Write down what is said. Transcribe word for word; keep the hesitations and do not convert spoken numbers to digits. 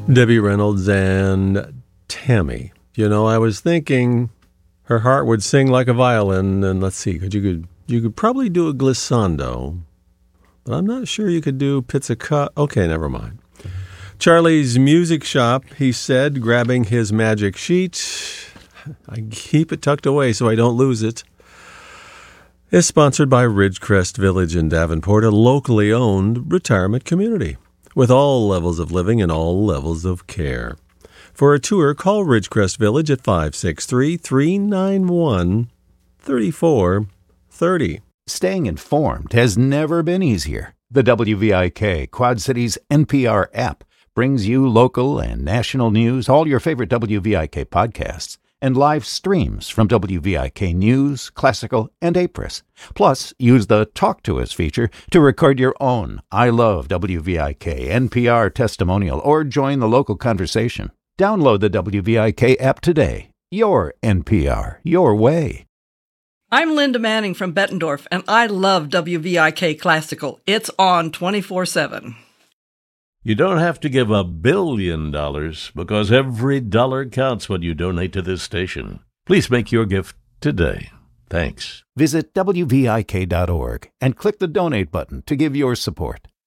Debbie Reynolds and Tammy. You know, I was thinking her heart would sing like a violin, and let's see, could you could you could probably do a glissando, but I'm not sure you could do pizzicato. Okay, never mind. Charlie's Music Shop, he said, grabbing his magic sheet. I keep it tucked away so I don't lose it. Is sponsored by Ridgecrest Village in Davenport, a locally owned retirement community with all levels of living and all levels of care. For a tour, call Ridgecrest Village at five six three, three nine one, three four three zero. Staying informed has never been easier. The W V I K Quad Cities N P R app brings you local and national news, all your favorite W V I K podcasts, and live streams from W V I K News, Classical, and Apris. Plus, use the Talk to Us feature to record your own I Love W V I K N P R testimonial or join the local conversation. Download the W V I K app today. Your N P R, your way. I'm Linda Manning from Bettendorf, and I love W V I K Classical. It's on twenty-four seven. You don't have to give a billion dollars because every dollar counts when you donate to this station. Please make your gift today. Thanks. Visit W V I K dot org and click the donate button to give your support.